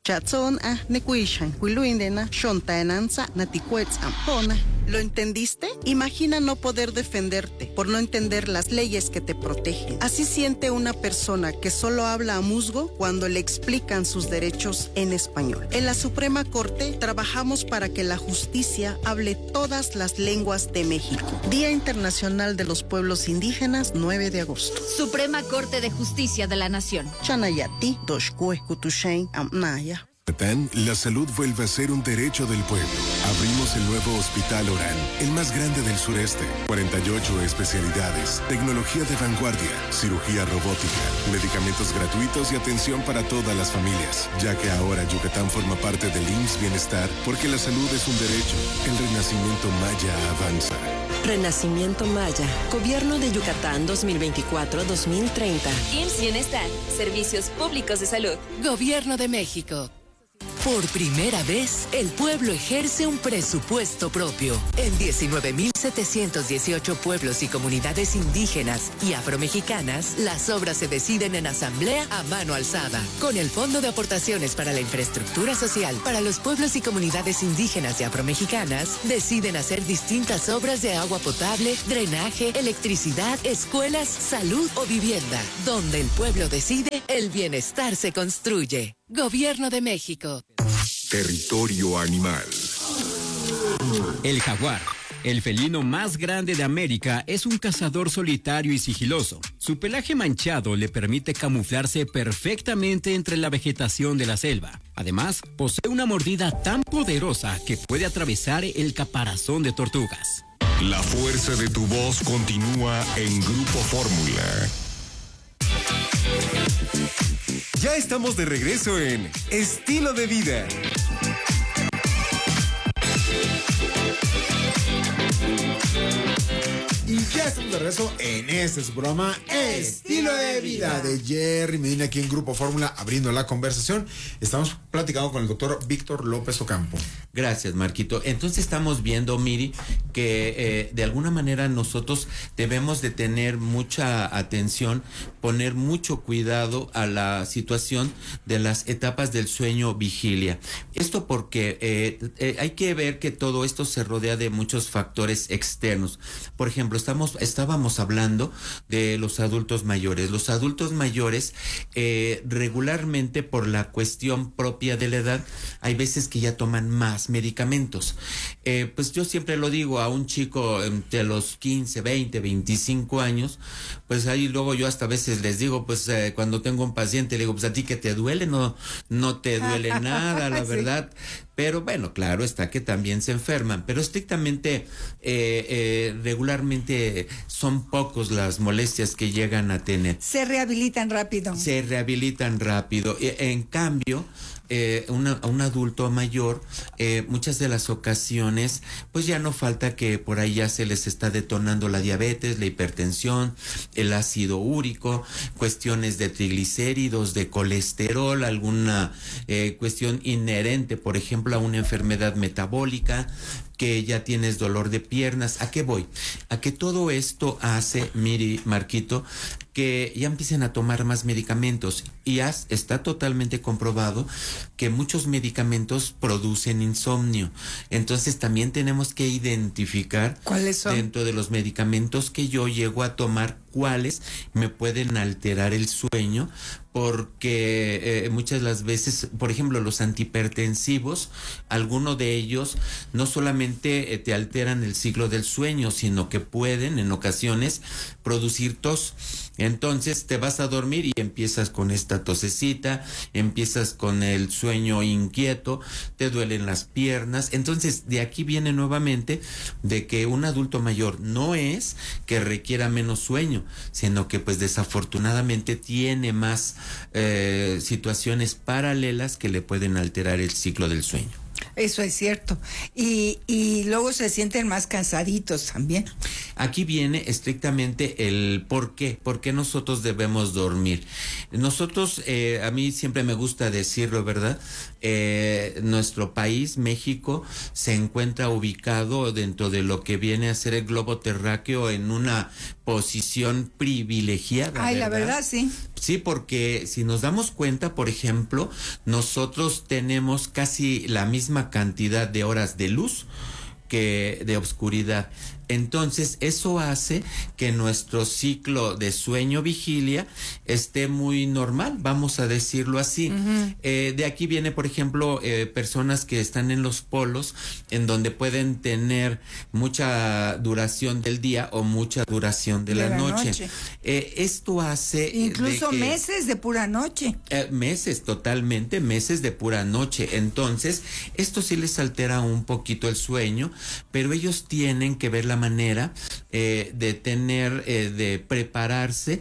Chatson nekuishan, huiluindena, shontaenanza, natikuetzam. ¿Lo entendiste? Imagina no poder defenderte por no entender las leyes que te protegen. Así siente una persona que solo habla a musgo cuando le explican sus derechos en español. En la Suprema Corte trabajamos para que la justicia hable todas las lenguas de México. Día Internacional de los Pueblos Indígenas, 9 de agosto. Suprema Corte de Justicia de la Nación. Chanayati, Doshkue, Kutushain, Amnaya. La salud vuelve a ser un derecho del pueblo. Abrimos el nuevo Hospital Orán, el más grande del sureste. 48 especialidades, tecnología de vanguardia, cirugía robótica, medicamentos gratuitos y atención para todas las familias. Ya que ahora Yucatán forma parte del IMSS Bienestar, porque la salud es un derecho. El renacimiento maya avanza. Renacimiento Maya, Gobierno de Yucatán 2024-2030. IMSS Bienestar, Servicios Públicos de Salud. Gobierno de México. Por primera vez, el pueblo ejerce un presupuesto propio. En 19.718 pueblos y comunidades indígenas y afromexicanas, las obras se deciden en asamblea a mano alzada. Con el Fondo de Aportaciones para la Infraestructura Social para los pueblos y comunidades indígenas y afromexicanas, deciden hacer distintas obras de agua potable, drenaje, electricidad, escuelas, salud o vivienda. Donde el pueblo decide, el bienestar se construye. Gobierno de México. Territorio animal. El jaguar, el felino más grande de América, es un cazador solitario y sigiloso. Su pelaje manchado le permite camuflarse perfectamente entre la vegetación de la selva. Además, posee una mordida tan poderosa que puede atravesar el caparazón de tortugas. La fuerza de tu voz continúa en Grupo Fórmula. Ya estamos de regreso en Estilo de Vida. Y ya estamos de regreso en este su programa Estilo de Vida de Jerry Medina aquí en Grupo Fórmula, abriendo la conversación. Estamos platicando con el doctor Víctor López Ocampo. Gracias, Marquito. Entonces estamos viendo, Miri, que de alguna manera nosotros debemos de tener mucha atención, poner mucho cuidado a la situación de las etapas del sueño vigilia. Esto porque hay que ver que todo esto se rodea de muchos factores externos. Por ejemplo, estábamos hablando de los adultos mayores. Los adultos mayores regularmente, por la cuestión propia de la edad, hay veces que ya toman más medicamentos. Pues yo siempre lo digo a un chico entre los 15, 20, 25 años, pues ahí luego yo hasta a veces les digo, pues cuando tengo un paciente, le digo, pues a ti que te duele, no te duele nada, la verdad. Pero bueno, claro está que también se enferman, pero estrictamente, regularmente son pocos las molestias que llegan a tener. Se rehabilitan rápido. En cambio, un adulto mayor, muchas de las ocasiones, pues ya no falta que por ahí ya se les está detonando la diabetes, la hipertensión, el ácido úrico, cuestiones de triglicéridos, de colesterol, alguna cuestión inherente, por ejemplo, a una enfermedad metabólica, que ya tienes dolor de piernas. ¿A qué voy? A que todo esto hace, Miri, Marquito, que ya empiecen a tomar más medicamentos. Y está totalmente comprobado que muchos medicamentos producen insomnio. Entonces también tenemos que identificar cuáles son dentro de los medicamentos que yo llego a tomar, cuáles me pueden alterar el sueño, porque muchas de las veces, por ejemplo, los antihipertensivos, algunos de ellos no solamente te alteran el ciclo del sueño, sino que pueden en ocasiones producir tos. Entonces te vas a dormir y empiezas con esta tosecita, empiezas con el sueño inquieto, te duelen las piernas. Entonces de aquí viene nuevamente de que un adulto mayor no es que requiera menos sueño, sino que pues desafortunadamente tiene más situaciones paralelas que le pueden alterar el ciclo del sueño. Eso es cierto. Y luego se sienten más cansaditos también. Aquí viene estrictamente el por qué nosotros debemos dormir. Nosotros, a mí siempre me gusta decirlo, ¿verdad? Nuestro país, México, se encuentra ubicado dentro de lo que viene a ser el globo terráqueo en una posición privilegiada. Ay, la verdad, sí. Sí, porque si nos damos cuenta, por ejemplo, nosotros tenemos casi la misma cantidad de horas de luz que de oscuridad. Entonces, eso hace que nuestro ciclo de sueño-vigilia esté muy normal, vamos a decirlo así. De aquí viene, por ejemplo, personas que están en los polos, en donde pueden tener mucha duración del día o mucha duración de la noche. Esto hace... Incluso meses de pura noche. Meses, totalmente, meses de pura noche. Entonces, esto sí les altera un poquito el sueño, pero ellos tienen que ver la manera de tener, de prepararse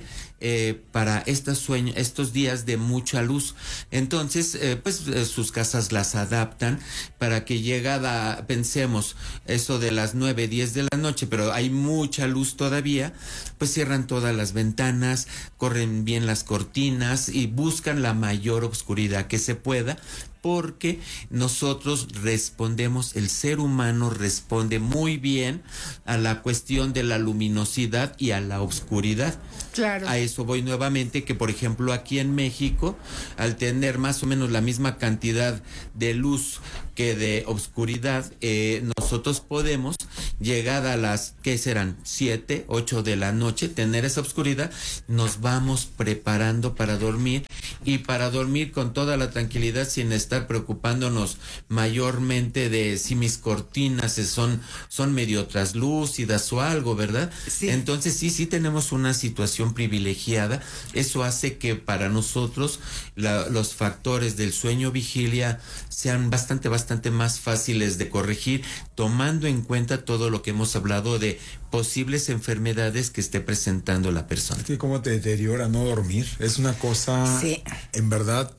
para estos días de mucha luz. Entonces, sus casas las adaptan para que llegada, pensemos, eso de las 9, 10 de la noche, pero hay mucha luz todavía, pues cierran todas las ventanas, corren bien las cortinas y buscan la mayor oscuridad que se pueda, porque nosotros respondemos, el ser humano responde muy bien a la cuestión de la luminosidad y a la oscuridad. Claro. A eso voy nuevamente, que por ejemplo aquí en México, al tener más o menos la misma cantidad de luz que de oscuridad, nosotros podemos, llegada a las, ¿qué serán? 7, 8 de la noche, tener esa oscuridad, nos vamos preparando para dormir, y para dormir con toda la tranquilidad, sin estar preocupándonos mayormente de si mis cortinas son medio traslúcidas o algo, ¿verdad? Sí. Entonces sí tenemos una situación privilegiada. Eso hace que para nosotros los factores del sueño vigilia sean bastante más fáciles de corregir, tomando en cuenta todo lo que hemos hablado de posibles enfermedades que esté presentando la persona. Sí, cómo te deteriora no dormir. Es una cosa, sí, en verdad,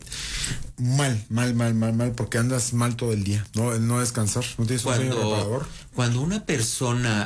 mal, porque andas mal todo el día. No descansar, no tienes un sueño reparador. Cuando una persona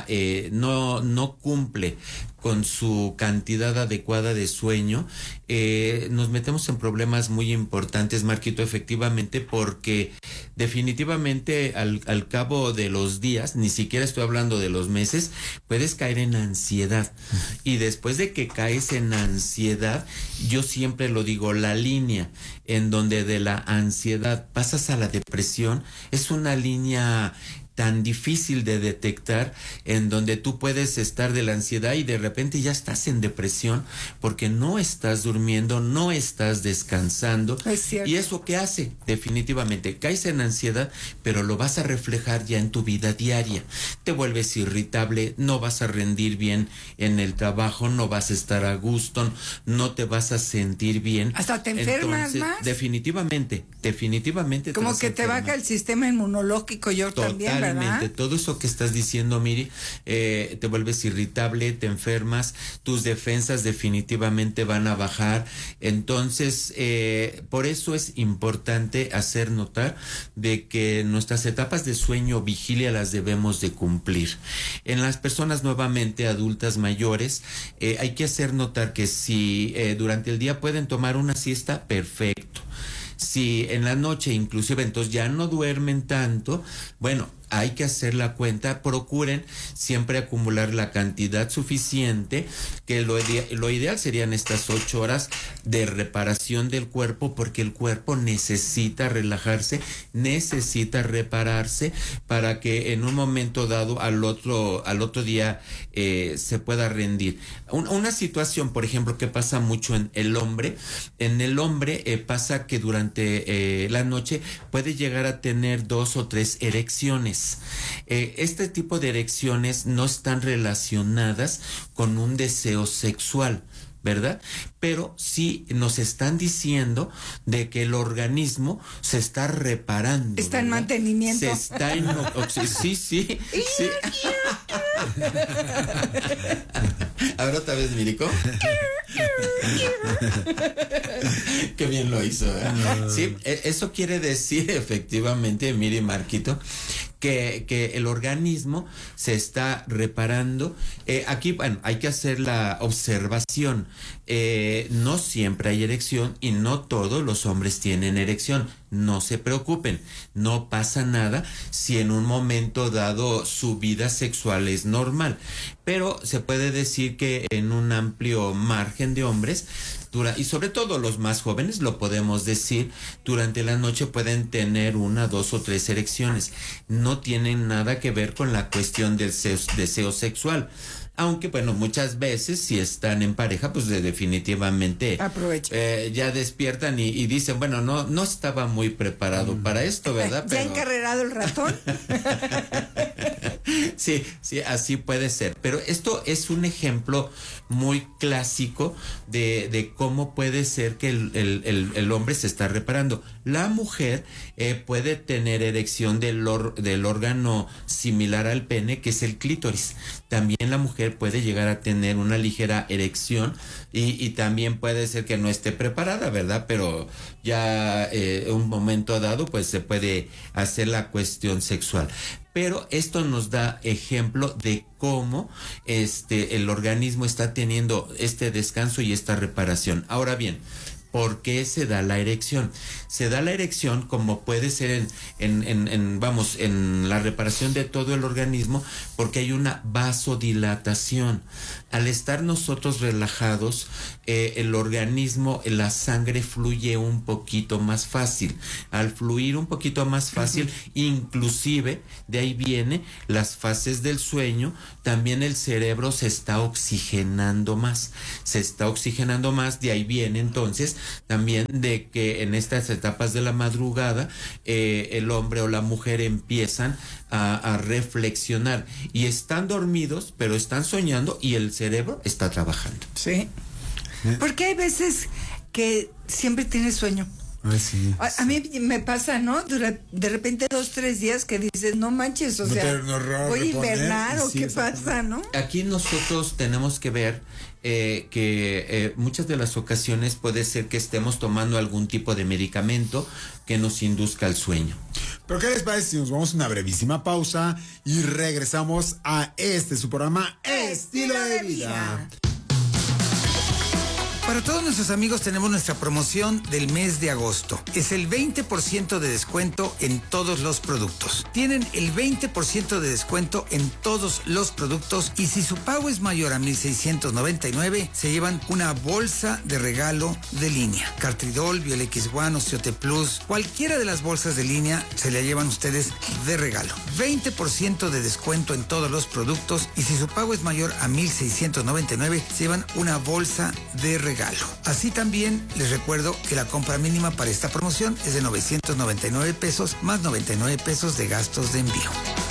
no cumple con su cantidad adecuada de sueño, nos metemos en problemas muy importantes, Marquito, efectivamente, porque definitivamente al cabo de los días, ni siquiera estoy hablando de los meses, puedes caer en ansiedad. Y después de que caes en ansiedad, yo siempre lo digo, la línea en donde de la ansiedad pasas a la depresión es una línea tan difícil de detectar, en donde tú puedes estar de la ansiedad y de repente ya estás en depresión porque no estás durmiendo, no estás descansando. Es cierto. ¿Y eso qué hace? Definitivamente caes en ansiedad, pero lo vas a reflejar ya en tu vida diaria. Te vuelves irritable, no vas a rendir bien en el trabajo, no vas a estar a gusto, no te vas a sentir bien. Hasta te enfermas. Entonces, más. Definitivamente. Como que te baja el sistema inmunológico, yo también, ¿verdad? Todo eso que estás diciendo, Miri, te vuelves irritable, te enfermas, tus defensas definitivamente van a bajar. Entonces, por eso es importante hacer notar de que nuestras etapas de sueño vigilia las debemos de cumplir. En las personas nuevamente adultas mayores, hay que hacer notar que si durante el día pueden tomar una siesta, perfecto. Si en la noche inclusive entonces ya no duermen tanto, bueno, hay que hacer la cuenta, procuren siempre acumular la cantidad suficiente, que lo ideal serían estas 8 horas de reparación del cuerpo, porque el cuerpo necesita relajarse, necesita repararse para que en un momento dado al otro día se pueda rendir. Una situación, por ejemplo, que pasa mucho en el hombre pasa que durante la noche puede llegar a tener 2 o 3 erecciones. Este tipo de erecciones no están relacionadas con un deseo sexual, ¿verdad? Pero sí nos están diciendo de que el organismo se está reparando. Está en mantenimiento. Se está en... Sí. Ahora otra vez, Mirico. Qué bien lo hizo, ¿eh? Sí, eso quiere decir efectivamente, Miri, Marquito, que el organismo se está reparando. Aquí, bueno, hay que hacer la observación. no siempre hay erección y no todos los hombres tienen erección. No se preocupen, no pasa nada si en un momento dado su vida sexual es normal, pero se puede decir que en un amplio margen de hombres, y sobre todo los más jóvenes, lo podemos decir, durante la noche pueden tener 1, 2 o 3 erecciones. No tienen nada que ver con la cuestión del deseo sexual. Aunque, bueno, muchas veces si están en pareja, pues definitivamente ya despiertan y dicen, bueno, no estaba muy preparado para esto, ¿verdad? ¿Ya encarrerado el ratón? Sí, así puede ser. Pero esto es un ejemplo muy clásico de cómo puede ser que el hombre se está reparando. La mujer puede tener erección del órgano similar al pene, que es el clítoris. También la mujer puede llegar a tener una ligera erección y también puede ser que no esté preparada, ¿verdad? Pero ya un momento dado pues se puede hacer la cuestión sexual. Pero esto nos da ejemplo de cómo el organismo está teniendo este descanso y esta reparación. Ahora bien, ¿por qué se da la erección? Se da la erección como puede ser en la reparación de todo el organismo, porque hay una vasodilatación. Al estar nosotros relajados, el organismo, la sangre fluye un poquito más fácil. Al fluir un poquito más fácil, inclusive de ahí viene las fases del sueño, también el cerebro se está oxigenando más. De ahí viene entonces también de que en estas etapas de la madrugada el hombre o la mujer empiezan a reflexionar y están dormidos, pero están soñando y el cerebro está trabajando. Sí. Porque hay veces que siempre tienes sueño. Ay, sí, a mí me pasa, ¿no? De repente 2, 3 días que dices, no manches, o sea, voy a invernar o qué pasa, ¿no? Aquí nosotros tenemos que ver que muchas de las ocasiones puede ser que estemos tomando algún tipo de medicamento que nos induzca al sueño. Pero ¿qué les parece si nos vamos a una brevísima pausa y regresamos a su programa Estilo de Vida? Para todos nuestros amigos tenemos nuestra promoción del mes de agosto. Es el 20% de descuento en todos los productos. Tienen el 20% de descuento en todos los productos y si su pago es mayor a 1,699, se llevan una bolsa de regalo de línea. Cartridol, BioLX1, Osteote Plus, cualquiera de las bolsas de línea se la llevan ustedes de regalo. 20% de descuento en todos los productos y si su pago es mayor a 1,699, se llevan una bolsa de regalo. Así también les recuerdo que la compra mínima para esta promoción es de 999 pesos más 99 pesos de gastos de envío.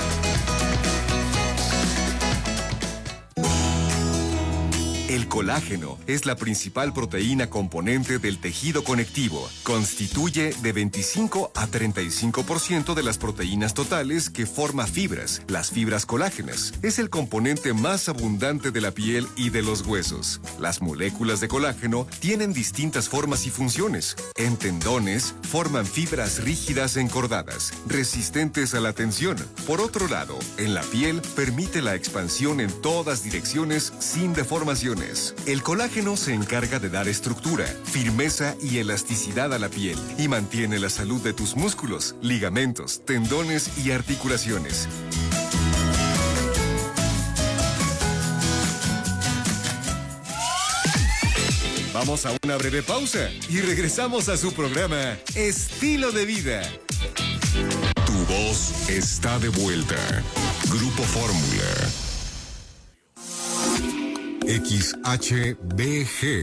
El colágeno es la principal proteína componente del tejido conectivo. Constituye de 25 a 35% de las proteínas totales que forma fibras, las fibras colágenas. Es el componente más abundante de la piel y de los huesos. Las moléculas de colágeno tienen distintas formas y funciones. En tendones, forman fibras rígidas encordadas, resistentes a la tensión. Por otro lado, en la piel, permite la expansión en todas direcciones sin deformaciones. El colágeno se encarga de dar estructura, firmeza y elasticidad a la piel y mantiene la salud de tus músculos, ligamentos, tendones y articulaciones. Vamos a una breve pausa y regresamos a su programa Estilo de Vida. Tu voz está de vuelta. Grupo Fórmula. XHBG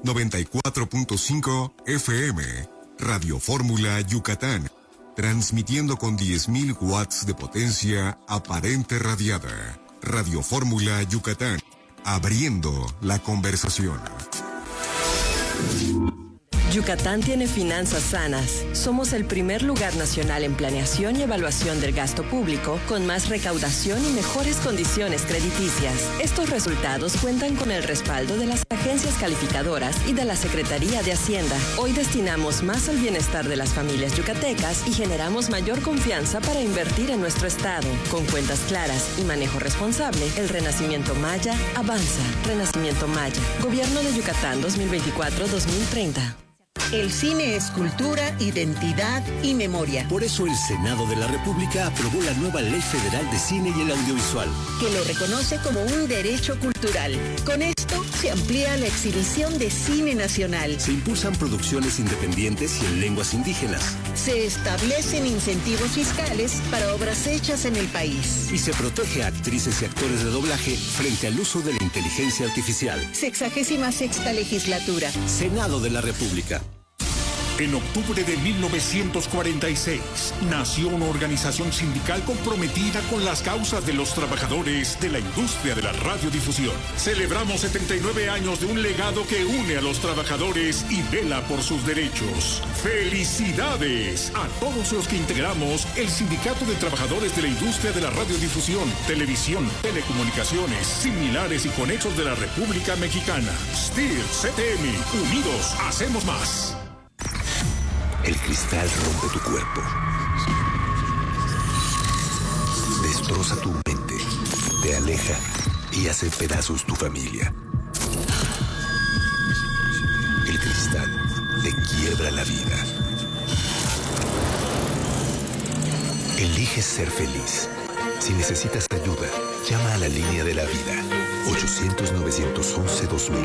94.5 FM, Radio Fórmula Yucatán, transmitiendo con 10.000 watts de potencia aparente radiada. Radio Fórmula Yucatán, abriendo la conversación. Yucatán tiene finanzas sanas. Somos el primer lugar nacional en planeación y evaluación del gasto público, con más recaudación y mejores condiciones crediticias. Estos resultados cuentan con el respaldo de las agencias calificadoras y de la Secretaría de Hacienda. Hoy destinamos más al bienestar de las familias yucatecas y generamos mayor confianza para invertir en nuestro estado. Con cuentas claras y manejo responsable, el Renacimiento Maya avanza. Renacimiento Maya. Gobierno de Yucatán 2024-2030. El cine es cultura, identidad y memoria. Por eso el Senado de la República aprobó la nueva Ley Federal de Cine y el Audiovisual, que lo reconoce como un derecho cultural. Con esto se amplía la exhibición de cine nacional. Se impulsan producciones independientes y en lenguas indígenas. Se establecen incentivos fiscales para obras hechas en el país. Y se protege a actrices y actores de doblaje frente al uso de la inteligencia artificial. 66ª legislatura. Senado de la República. En octubre de 1946, nació una organización sindical comprometida con las causas de los trabajadores de la industria de la radiodifusión. Celebramos 79 años de un legado que une a los trabajadores y vela por sus derechos. ¡Felicidades a todos los que integramos el Sindicato de Trabajadores de la Industria de la Radiodifusión, Televisión, Telecomunicaciones, Similares y Conexos de la República Mexicana! STIR, CTM, unidos, hacemos más. El cristal rompe tu cuerpo, destroza tu mente, te aleja y hace pedazos tu familia. El cristal te quiebra la vida. Eliges ser feliz. Si necesitas ayuda, llama a la línea de la vida. 800-911-2000.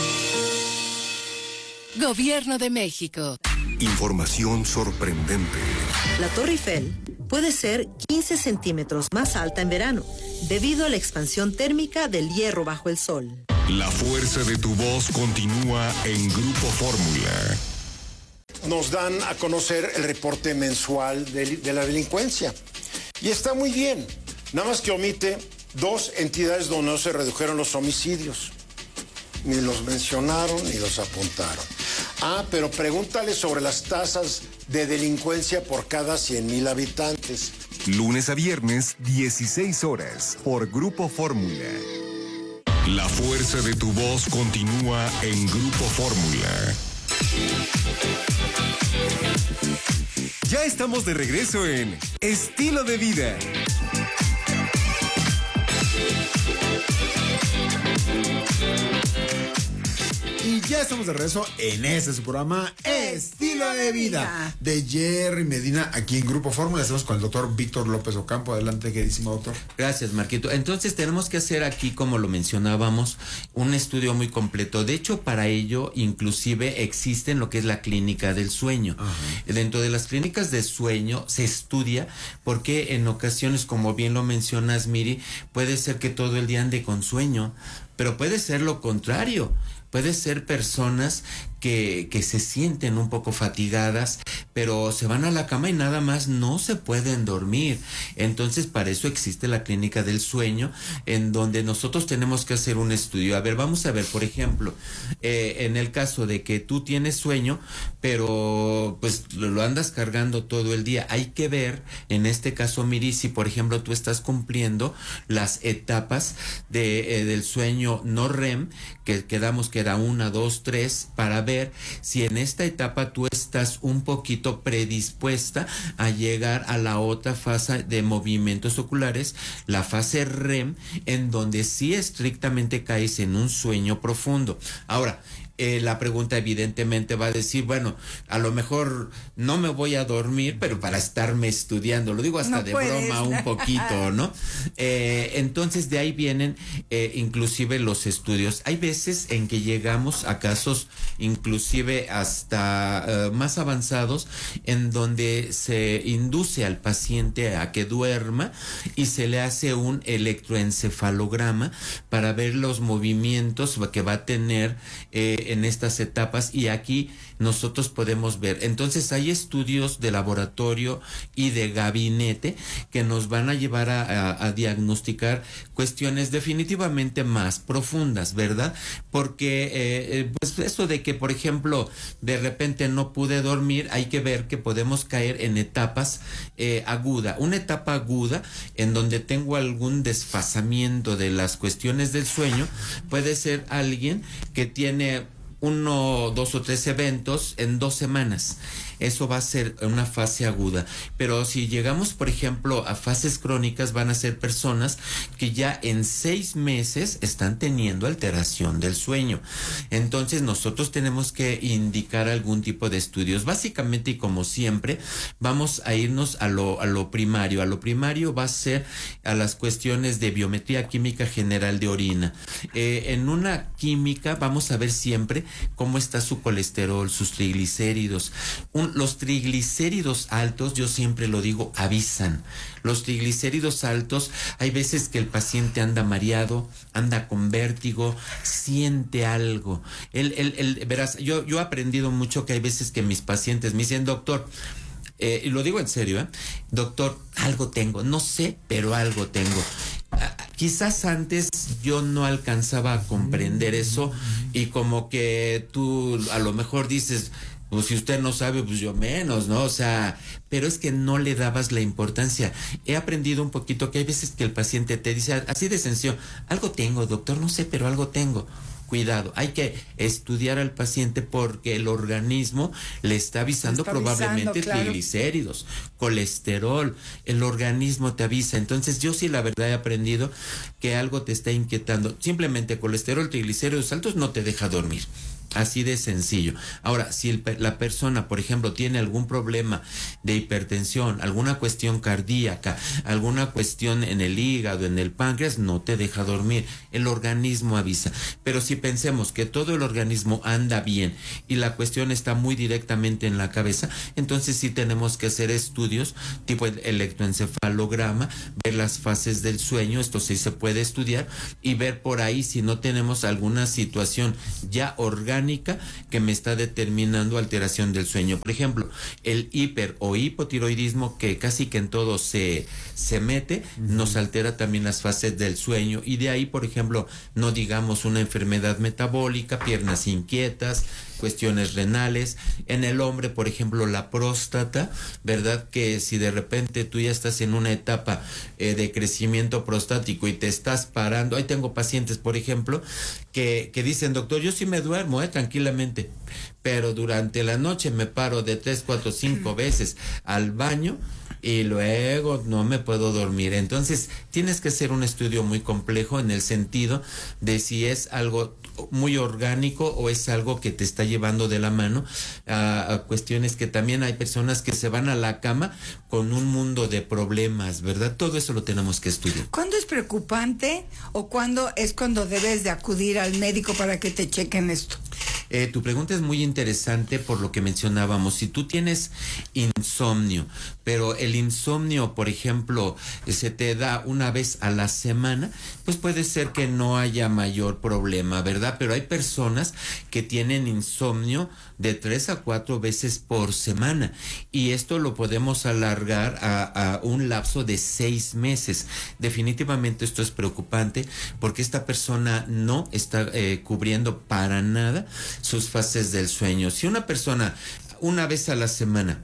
Gobierno de México. Información sorprendente. La Torre Eiffel puede ser 15 centímetros más alta en verano, debido a la expansión térmica del hierro bajo el sol. La fuerza de tu voz continúa en Grupo Fórmula. Nos dan a conocer el reporte mensual de la delincuencia. Y está muy bien, nada más que omite 2 entidades donde no se redujeron los homicidios. Ni los mencionaron ni los apuntaron. Pero pregúntale sobre las tasas de delincuencia por cada 100,000 habitantes. Lunes a viernes, 16 horas, por Grupo Fórmula. La fuerza de tu voz continúa en Grupo Fórmula. Ya estamos de regreso en Estilo de Vida. Y ya estamos de regreso en este su programa Estilo de Vida de Jerry Medina, aquí en Grupo Fórmula. Estamos con el doctor Víctor López Ocampo. Adelante, queridísimo doctor. Gracias, Marquito. Entonces tenemos que hacer aquí, como lo mencionábamos, un estudio muy completo. De hecho, para ello, inclusive existe lo que es la clínica del sueño. Uh-huh. Dentro de las clínicas de sueño se estudia porque en ocasiones, como bien lo mencionas, Miri, puede ser que todo el día ande con sueño, pero puede ser lo contrario. Puede ser personas que se sienten un poco fatigadas, pero se van a la cama y nada más no se pueden dormir. Entonces, para eso existe la clínica del sueño, en donde nosotros tenemos que hacer un estudio. A ver, vamos a ver, por ejemplo, en el caso de que tú tienes sueño, pero pues lo andas cargando todo el día, hay que ver, en este caso, Miri, si por ejemplo tú estás cumpliendo las etapas del sueño no REM, que quedamos que era 1, 2, 3, para ver si en esta etapa tú estás un poquito predispuesta a llegar a la otra fase de movimientos oculares, la fase REM, en donde sí estrictamente caes en un sueño profundo. Ahora, la pregunta evidentemente va a decir, bueno, a lo mejor no me voy a dormir, pero para estarme estudiando, lo digo hasta no de puedes. Broma un poquito, ¿no? Entonces de ahí vienen inclusive los estudios. Hay veces en que llegamos a casos inclusive hasta más avanzados, en donde se induce al paciente a que duerma y se le hace un electroencefalograma para ver los movimientos que va a tener en estas etapas, y aquí nosotros podemos ver. Entonces hay estudios de laboratorio y de gabinete que nos van a llevar a diagnosticar cuestiones definitivamente más profundas, ¿verdad? Porque pues eso de que, por ejemplo, de repente no pude dormir, hay que ver que podemos caer en etapas aguda. Una etapa aguda en donde tengo algún desfasamiento de las cuestiones del sueño puede ser alguien que tiene 1, 2 o 3 eventos en 2 semanas. Eso va a ser una fase aguda. Pero si llegamos, por ejemplo, a fases crónicas, van a ser personas que ya en 6 meses están teniendo alteración del sueño. Entonces nosotros tenemos que indicar algún tipo de estudios. Básicamente, y como siempre, vamos a irnos a lo primario. A lo primario va a ser a las cuestiones de biometría química general de orina. En una química vamos a ver siempre cómo está su colesterol, sus triglicéridos. Los triglicéridos altos, yo siempre lo digo, avisan. Los triglicéridos altos, hay veces que el paciente anda mareado, anda con vértigo, siente algo. Verás, yo he aprendido mucho que hay veces que mis pacientes me dicen, doctor, y lo digo en serio, doctor, algo tengo, no sé, pero algo tengo. Quizás antes yo no alcanzaba a comprender eso, y como que tú a lo mejor dices, pues si usted no sabe, pues yo menos, ¿no? O sea, pero es que no le dabas la importancia. He aprendido un poquito que hay veces que el paciente te dice así de sencillo, algo tengo, doctor, no sé, pero algo tengo. Cuidado, hay que estudiar al paciente porque el organismo le está avisando probablemente triglicéridos, colesterol, el organismo te avisa. Entonces yo sí la verdad he aprendido que algo te está inquietando. Simplemente colesterol, triglicéridos altos no te deja dormir. Así de sencillo. Ahora, si la persona, por ejemplo, tiene algún problema de hipertensión, alguna cuestión cardíaca, alguna cuestión en el hígado, en el páncreas, no te deja dormir. El organismo avisa. Pero si pensemos que todo el organismo anda bien y la cuestión está muy directamente en la cabeza, entonces sí tenemos que hacer estudios tipo electroencefalograma, ver las fases del sueño, esto sí se puede estudiar, y ver por ahí si no tenemos alguna situación ya orgánica que me está determinando alteración del sueño. Por ejemplo, el hiper o hipotiroidismo, que casi que en todo se mete, nos altera también las fases del sueño, y de ahí, por ejemplo, no digamos una enfermedad metabólica, piernas inquietas, cuestiones renales. En el hombre, por ejemplo, la próstata, ¿verdad? Que si de repente tú ya estás en una etapa de crecimiento prostático y te estás parando, ahí tengo pacientes, por ejemplo, que dicen, doctor, yo sí me duermo, tranquilamente, pero durante la noche me paro de 3, 4, 5 veces al baño y luego no me puedo dormir. Entonces tienes que hacer un estudio muy complejo en el sentido de si es algo muy orgánico o es algo que te está llevando de la mano a cuestiones que también hay personas que se van a la cama con un mundo de problemas, ¿verdad? Todo eso lo tenemos que estudiar. ¿Cuándo es preocupante o cuándo es cuando debes de acudir al médico para que te chequen esto? Tu pregunta es muy interesante por lo que mencionábamos. Si tú tienes insomnio, pero el insomnio, por ejemplo, se te da una vez a la semana, pues puede ser que no haya mayor problema, ¿verdad? Pero hay personas que tienen insomnio de 3 a 4 veces por semana, y esto lo podemos alargar a un lapso de 6 meses. Definitivamente esto es preocupante porque esta persona no está cubriendo para nada sus fases del sueño. Si una persona una vez a la semana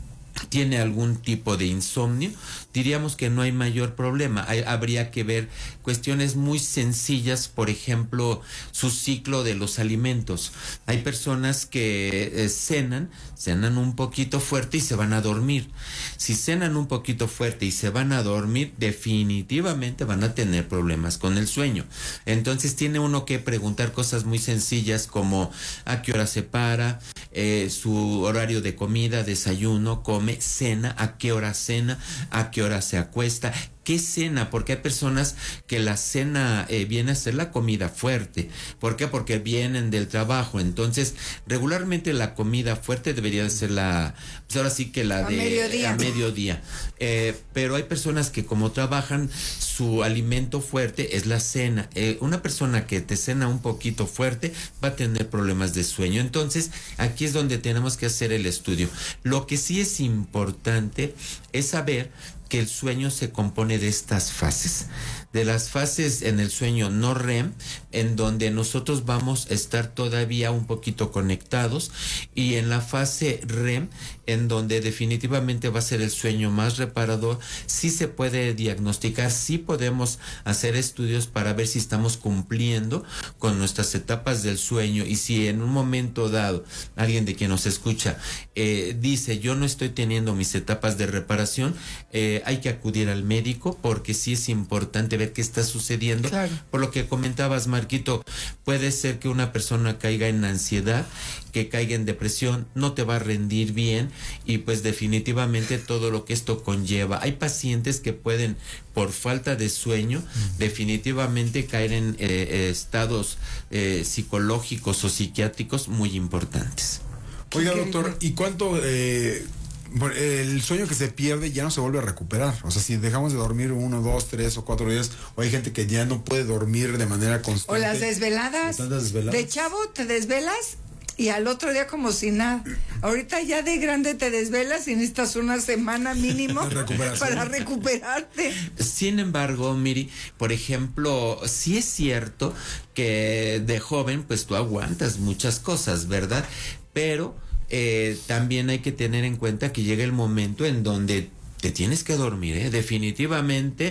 tiene algún tipo de insomnio, diríamos que no hay mayor problema. Habría que ver cuestiones muy sencillas, por ejemplo, su ciclo de los alimentos. Hay personas que cenan un poquito fuerte y se van a dormir. Si cenan un poquito fuerte y se van a dormir, definitivamente van a tener problemas con el sueño. Entonces tiene uno que preguntar cosas muy sencillas como a qué hora se para, su horario de comida, desayuno, come, cena, a qué hora cena, a qué hora se acuesta, ¿qué cena? Porque hay personas que la cena viene a ser la comida fuerte. ¿Por qué? Porque vienen del trabajo. Entonces, regularmente la comida fuerte debería de ser pues ahora sí que la de mediodía. Pero hay personas que como trabajan, su alimento fuerte es la cena. Una persona que te cena un poquito fuerte va a tener problemas de sueño. Entonces, aquí es donde tenemos que hacer el estudio. Lo que sí es importante es saber que el sueño se compone de estas fases. De las fases en el sueño no REM, en donde nosotros vamos a estar todavía un poquito conectados, y en la fase REM, en donde definitivamente va a ser el sueño más reparador. Sí se puede diagnosticar, sí podemos hacer estudios para ver si estamos cumpliendo con nuestras etapas del sueño, y si en un momento dado alguien de quien nos escucha dice yo no estoy teniendo mis etapas de reparación, hay que acudir al médico, porque sí es importante ver qué está sucediendo. Claro. Por lo que comentabas, Marquito, puede ser que una persona caiga en ansiedad, que caiga en depresión, no te va a rendir bien, y pues definitivamente todo lo que esto conlleva. Hay pacientes que pueden, por falta de sueño, definitivamente caer en estados psicológicos o psiquiátricos muy importantes. Oiga, doctor, ¿y cuánto el sueño que se pierde ya no se vuelve a recuperar? O sea, si dejamos de dormir 1, 2, 3 o 4 días, o hay gente que ya no puede dormir de manera constante. O las desveladas. De chavo te desvelas y al otro día como si nada. Ahorita ya de grande te desvelas y necesitas una semana mínimo para recuperarte. Sin embargo, Miri, por ejemplo, sí es cierto que de joven pues tú aguantas muchas cosas, ¿verdad? Pero también hay que tener en cuenta que llega el momento en donde te tienes que dormir, definitivamente.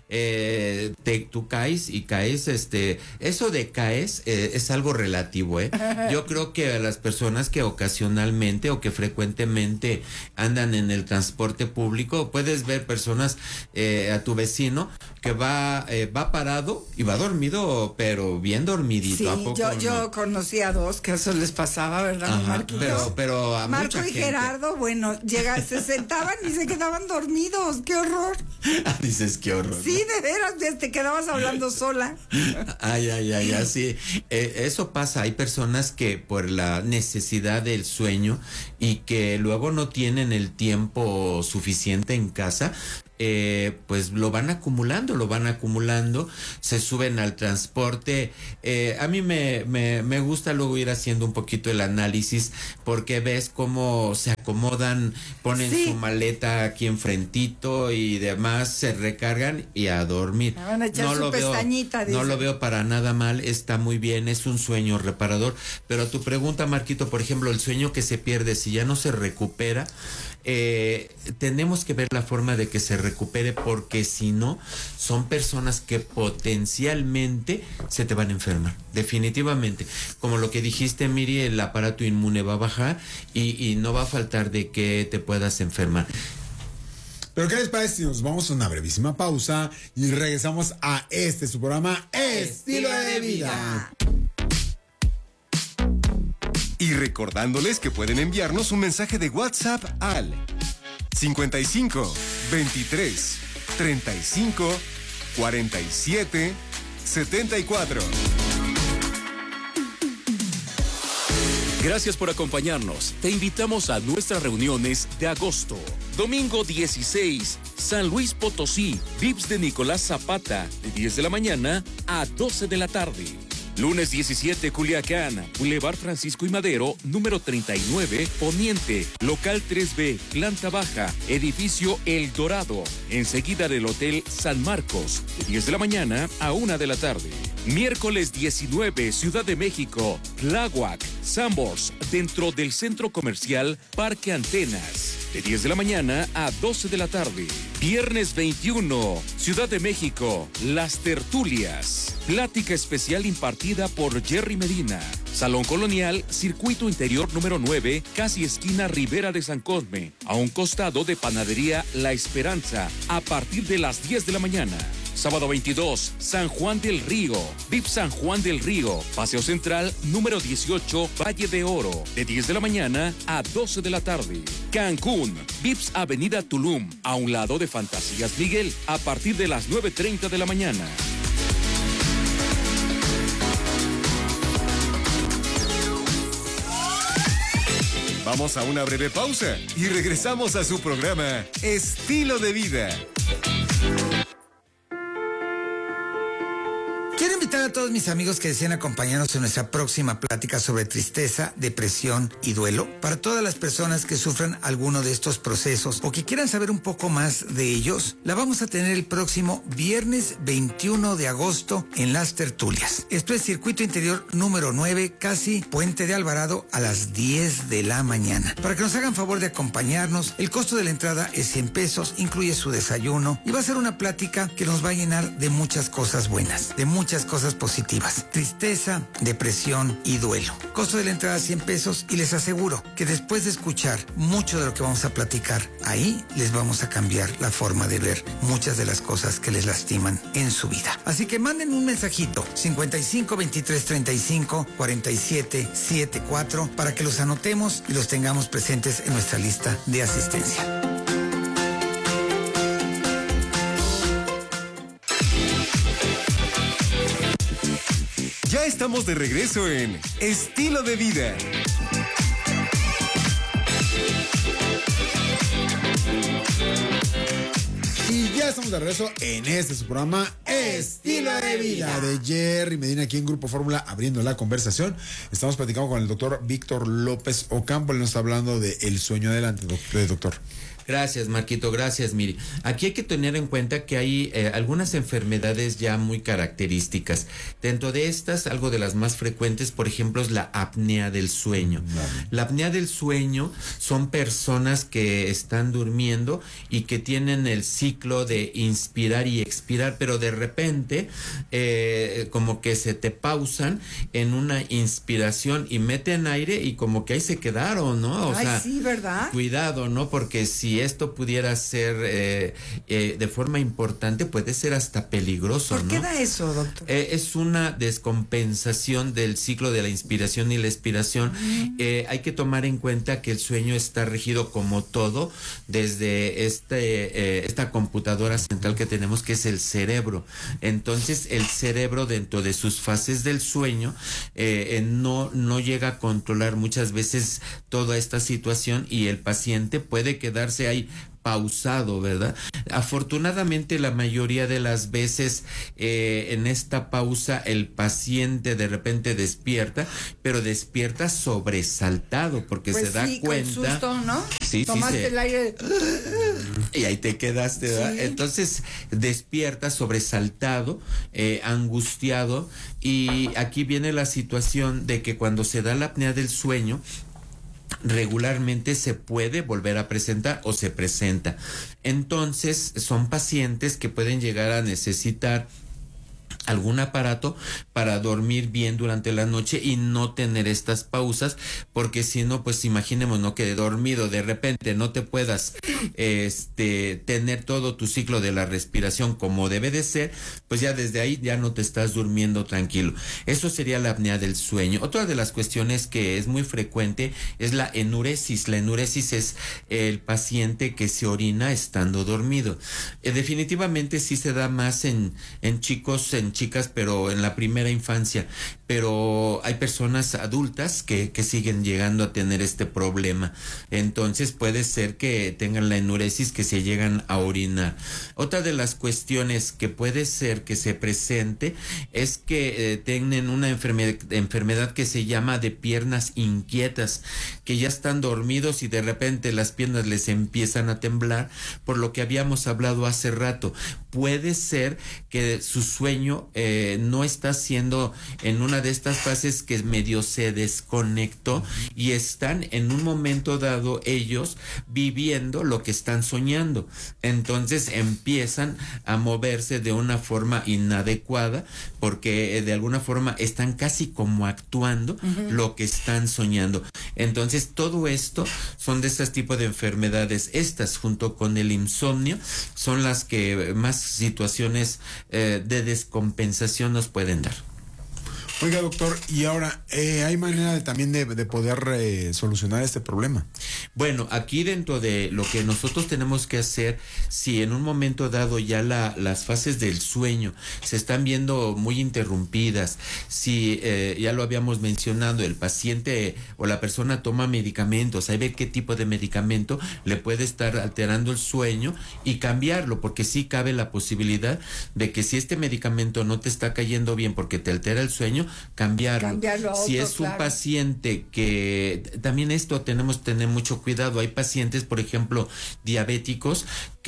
Tú caes y caes, eso de caes es algo relativo, Yo creo que a las personas que ocasionalmente o que frecuentemente andan en el transporte público, puedes ver personas, a tu vecino que va parado y va dormido, pero bien dormidito. Sí, ¿A poco yo conocí a dos que eso les pasaba, ¿verdad? Ajá, Marquito? pero a Marco mucha y gente. Gerardo, bueno, se sentaban y se quedaban dormidos. ¡Qué horror! Dices, qué horror. Sí, de veras, te quedabas hablando sola. Ay, sí. Eso pasa. Hay personas que por la necesidad del sueño y que luego no tienen el tiempo suficiente en casa, pues lo van acumulando, se suben al transporte. A mí me gusta luego ir haciendo un poquito el análisis, porque ves cómo se acomodan, ponen su maleta aquí enfrentito y demás, se recargan y a dormir. Van a echar su pestañita. No lo veo para nada mal, está muy bien, es un sueño reparador. Pero tu pregunta, Marquito, por ejemplo, el sueño que se pierde, si ya no se recupera, tenemos que ver la forma de que se recupere, porque si no, son personas que potencialmente se te van a enfermar, definitivamente. Como lo que dijiste, Miri, el aparato inmune va a bajar y no va a faltar de que te puedas enfermar. Pero ¿qué les parece si nos vamos a una brevísima pausa y regresamos a su programa Estilo de Vida? Y recordándoles que pueden enviarnos un mensaje de WhatsApp al 55 23 35 47 74. Gracias por acompañarnos. Te invitamos a nuestras reuniones de agosto. Domingo 16, San Luis Potosí, VIPS de Nicolás Zapata, de 10 de la mañana a 12 de la tarde. Lunes 17, Culiacán, Boulevard Francisco y Madero, número 39, Poniente, local 3B, planta baja, edificio El Dorado, enseguida del Hotel San Marcos, de 10 de la mañana a 1 de la tarde. Miércoles 19, Ciudad de México, Tláhuac, Sanborns, dentro del Centro Comercial Parque Antenas, de 10 de la mañana a 12 de la tarde. Viernes 21, Ciudad de México, Las Tertulias. Plática especial impartida por Jerry Medina. Salón Colonial, Circuito Interior número 9, casi esquina Ribera de San Cosme, a un costado de Panadería La Esperanza, a partir de las 10 de la mañana. Sábado 22, San Juan del Río. VIPS San Juan del Río, Paseo Central, número 18, Valle de Oro, de 10 de la mañana a 12 de la tarde. Cancún, VIPS Avenida Tulum, a un lado de Fantasías Miguel, a partir de las 9:30 de la mañana. Vamos a una breve pausa y regresamos a su programa Estilo de Vida. Quiero invitar a todos mis amigos que deseen acompañarnos en nuestra próxima plática sobre tristeza, depresión y duelo. Para todas las personas que sufran alguno de estos procesos o que quieran saber un poco más de ellos, la vamos a tener el próximo viernes 21 de agosto en Las Tertulias. Esto es Circuito Interior número 9, casi Puente de Alvarado, a las 10 de la mañana. Para que nos hagan favor de acompañarnos, el costo de la entrada es 100 pesos, incluye su desayuno y va a ser una plática que nos va a llenar de muchas cosas buenas, de muchas cosas positivas. Tristeza, depresión y duelo. Costo de la entrada 100 pesos y les aseguro que después de escuchar mucho de lo que vamos a platicar, ahí les vamos a cambiar la forma de ver muchas de las cosas que les lastiman en su vida. Así que manden un mensajito 55 23 35 47 74 para que los anotemos y los tengamos presentes en nuestra lista de asistencia. Ya estamos de regreso en Estilo de Vida. Y ya estamos de regreso en este su programa Estilo de Vida de Jerry Medina, aquí en Grupo Fórmula, abriendo la conversación. Estamos platicando con el doctor Víctor López Ocampo. Él nos está hablando de El Sueño. Adelante, doctor. Gracias, Marquito. Gracias, Miri. Aquí hay que tener en cuenta que hay algunas enfermedades ya muy características. Dentro de estas, algo de las más frecuentes, por ejemplo, es la apnea del sueño. La apnea del sueño son personas que están durmiendo y que tienen el ciclo de inspirar y expirar, pero de repente como que se te pausan en una inspiración y meten aire y como que ahí se quedaron, ¿no? O sea, sí, ¿verdad? Cuidado, ¿no? Porque si esto pudiera ser de forma importante, puede ser hasta peligroso, ¿no? ¿Por qué da eso, doctor? Es una descompensación del ciclo de la inspiración y la expiración. Hay que tomar en cuenta que el sueño está regido, como todo, desde esta computadora central que tenemos, que es el cerebro. Entonces, el cerebro, dentro de sus fases del sueño, no llega a controlar muchas veces toda esta situación y el paciente puede quedarse ahí pausado, ¿verdad? Afortunadamente, la mayoría de las veces en esta pausa el paciente de repente despierta, pero despierta sobresaltado porque se da cuenta. Con susto, ¿no? Sí, tomaste el aire y ahí te quedaste, ¿verdad? Sí. Entonces despierta sobresaltado, angustiado, y aquí viene la situación de que cuando se da la apnea del sueño, regularmente se puede volver a presentar o se presenta. Entonces son pacientes que pueden llegar a necesitar algún aparato para dormir bien durante la noche y no tener estas pausas, porque si no, pues imaginemos, ¿no?, que dormido de repente no te puedas tener todo tu ciclo de la respiración como debe de ser, pues ya desde ahí ya no te estás durmiendo tranquilo. Eso sería la apnea del sueño. Otra de las cuestiones que es muy frecuente es la enuresis. La enuresis es el paciente que se orina estando dormido. Definitivamente sí se da más en chicos, en chicas, pero en la primera infancia, pero hay personas adultas que siguen llegando a tener este problema. Entonces puede ser que tengan la enuresis, que se llegan a orinar. Otra de las cuestiones que puede ser que se presente es que tienen una enfermedad que se llama de piernas inquietas, que ya están dormidos y de repente las piernas les empiezan a temblar, por lo que habíamos hablado hace rato. Puede ser que su sueño no está siendo en una una de estas fases que medio se desconectó y están en un momento dado ellos viviendo lo que están soñando. Entonces empiezan a moverse de una forma inadecuada porque de alguna forma están casi como actuando lo que están soñando. Entonces todo esto son de estos tipos de enfermedades. Estas junto con el insomnio son las que más situaciones de descompensación nos pueden dar. Oiga, doctor, y ahora, ¿hay manera también de poder solucionar este problema? Bueno, aquí dentro de lo que nosotros tenemos que hacer, si en un momento dado ya las fases del sueño se están viendo muy interrumpidas, si ya lo habíamos mencionado, el paciente o la persona toma medicamentos, hay ver qué tipo de medicamento le puede estar alterando el sueño y cambiarlo, porque sí cabe la posibilidad de que si este medicamento no te está cayendo bien porque te altera el sueño, cambiarlo a otro, si es un paciente que también esto tenemos que tener mucho cuidado. Hay pacientes, por ejemplo, diabéticos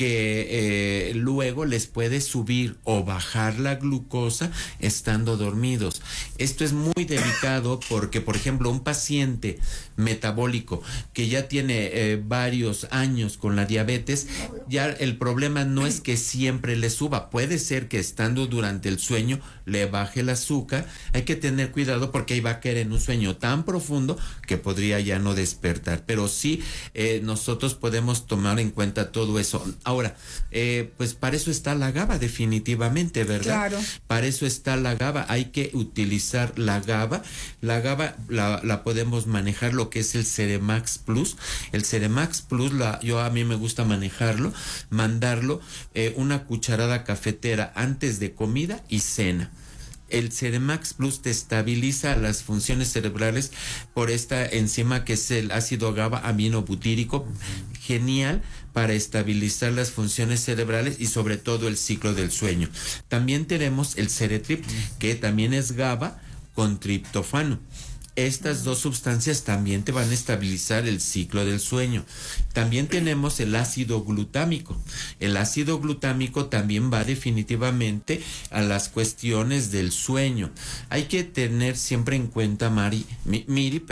que luego les puede subir o bajar la glucosa estando dormidos. Esto es muy delicado porque, por ejemplo, un paciente metabólico que ya tiene varios años con la diabetes, ya el problema no es que siempre le suba, puede ser que estando durante el sueño le baje el azúcar. Hay que tener cuidado porque ahí va a caer en un sueño tan profundo que podría ya no despertar, pero sí nosotros podemos tomar en cuenta todo eso. Ahora, pues para eso está la GABA definitivamente, ¿verdad? Claro. Para eso está la GABA, hay que utilizar la GABA. La GABA la podemos manejar lo que es el Ceremax Plus. El Ceremax Plus, a mí me gusta manejarlo, mandarlo una cucharada cafetera antes de comida y cena. El Ceremax Plus te estabiliza las funciones cerebrales por esta enzima que es el ácido GABA aminobutírico, genial para estabilizar las funciones cerebrales y sobre todo el ciclo del sueño. También tenemos el Ceretrip, que también es GABA con triptofano. Estas dos sustancias también te van a estabilizar el ciclo del sueño. También tenemos el ácido glutámico. El ácido glutámico también va definitivamente a las cuestiones del sueño. Hay que tener siempre en cuenta, Miri,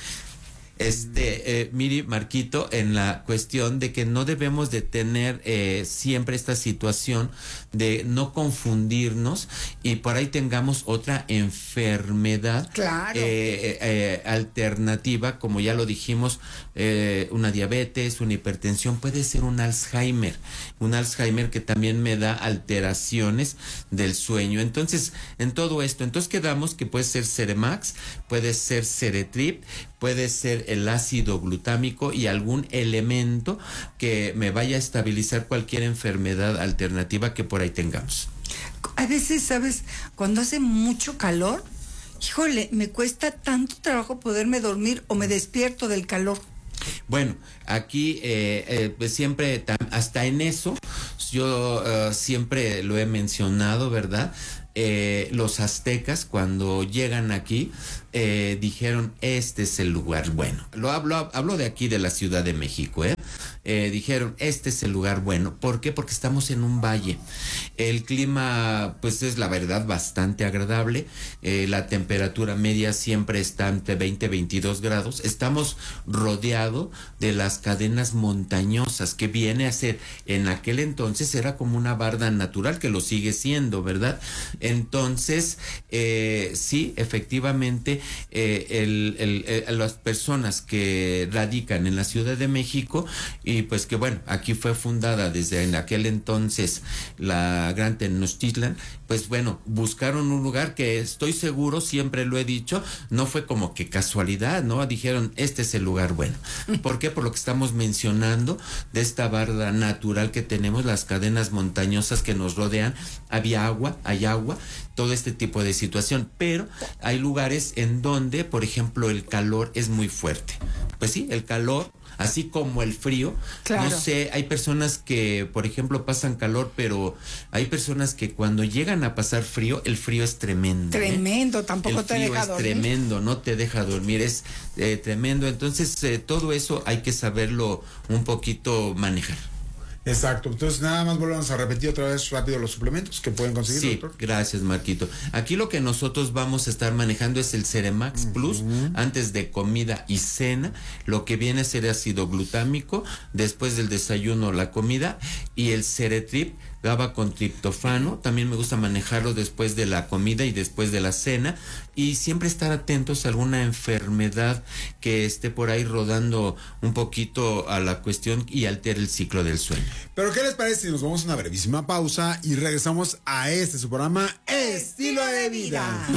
Marquito, en la cuestión de que no debemos de tener siempre esta situación de no confundirnos y por ahí tengamos otra enfermedad alternativa, como ya lo dijimos, una diabetes, una hipertensión, puede ser un Alzheimer que también me da alteraciones del sueño. Entonces, en todo esto, quedamos que puede ser Ceremax, puede ser Ceretrip, puede ser el ácido glutámico y algún elemento que me vaya a estabilizar cualquier enfermedad alternativa que por ahí tengamos. A veces, ¿sabes? Cuando hace mucho calor, híjole, me cuesta tanto trabajo poderme dormir o me despierto del calor. Bueno, aquí pues siempre, hasta en eso, yo siempre lo he mencionado, ¿verdad? Los aztecas cuando llegan aquí dijeron, este es el lugar bueno. Hablo de aquí de la Ciudad de México, dijeron, este es el lugar bueno. ¿Por qué? Porque estamos en un valle. El clima, pues es la verdad bastante agradable. La temperatura media siempre está entre 20 y 22 grados. Estamos rodeados de las cadenas montañosas que viene a ser, en aquel entonces era como una barda natural, que lo sigue siendo, ¿verdad? Entonces, sí, efectivamente, las personas que radican en la Ciudad de México, y pues que bueno, aquí fue fundada desde en aquel entonces la Gran Tenochtitlan, pues bueno, buscaron un lugar que estoy seguro, siempre lo he dicho, no fue como que casualidad, ¿no? Dijeron, este es el lugar bueno. ¿Por qué? Por lo que estamos mencionando de esta barda natural que tenemos, las cadenas montañosas que nos rodean, hay agua, todo este tipo de situación, pero hay lugares en donde, por ejemplo, el calor es muy fuerte. Pues sí, el calor, así como el frío, claro. No sé, hay personas que, por ejemplo, pasan calor, pero hay personas que cuando llegan a pasar frío, el frío es tremendo. Tremendo, tampoco te deja dormir. Es tremendo, no te deja dormir, es tremendo. Entonces, todo eso hay que saberlo un poquito manejar. Exacto. Entonces, nada más volvamos a repetir otra vez rápido los suplementos que pueden conseguir, sí, doctor. Gracias, Marquito. Aquí lo que nosotros vamos a estar manejando es el Ceremax Plus antes de comida y cena. Lo que viene a ser ácido glutámico, después del desayuno, la comida, y el Ceretrip GABA con triptofano. También me gusta manejarlo después de la comida y después de la cena, y siempre estar atentos a alguna enfermedad que esté por ahí rodando un poquito a la cuestión y altere el ciclo del sueño. Pero ¿qué les parece si nos vamos a una brevísima pausa y regresamos a su programa Estilo de Vida?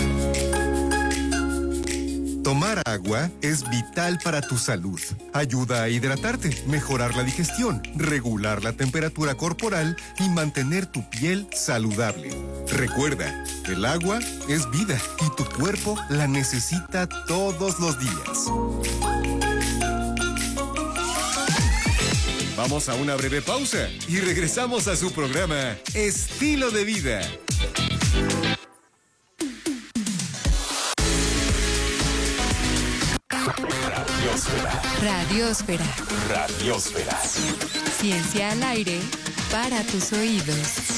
Tomar agua es vital para tu salud. Ayuda a hidratarte, mejorar la digestión, regular la temperatura corporal y mantener tu piel saludable. Recuerda, el agua es vida y tu cuerpo la necesita todos los días. Vamos a una breve pausa y regresamos a su programa Estilo de Vida. Radiosfera. Radiosfera. Ciencia al aire para tus oídos.